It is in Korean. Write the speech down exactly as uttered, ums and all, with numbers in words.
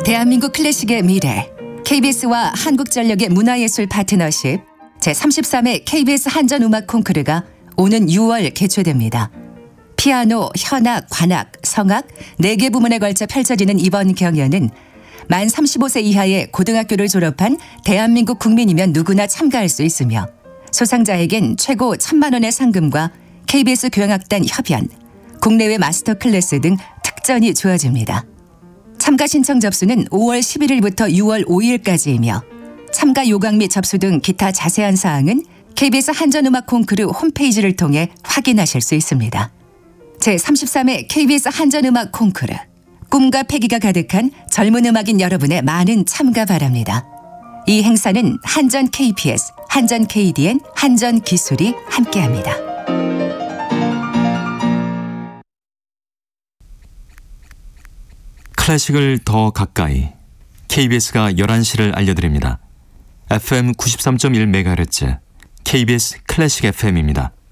대한민국 클래식의 미래, 케이비에스와 한국전력의 문화예술 파트너십 제삼십삼 회 케이비에스 한전음악 콩쿠르가 오는 유월 개최됩니다. 피아노, 현악, 관악, 성악 네 개 부문에 걸쳐 펼쳐지는 이번 경연은 만 서른다섯 세 이하의 고등학교를 졸업한 대한민국 국민이면 누구나 참가할 수 있으며 수상자에겐 최고 천만 원의 상금과 케이비에스 교향악단 협연, 국내외 마스터 클래스 등 특전이 주어집니다. 참가 신청 접수는 오월 십일일부터 유월 오일까지이며 참가 요강 및 접수 등 기타 자세한 사항은 케이비에스 한전음악 콩쿠르 홈페이지를 통해 확인하실 수 있습니다. 제삼십삼 회 케이비에스 한전음악 콩쿠르, 꿈과 패기가 가득한 젊은 음악인 여러분의 많은 참가 바랍니다. 이 행사는 한전 케이피에스, 한전 케이디엔, 한전 기술이 함께합니다. 클래식을 더 가까이, 케이비에스가 열한 시를 알려드립니다. 에프엠 구십삼 점 일 메가헤르츠 케이비에스 클래식 에프엠입니다.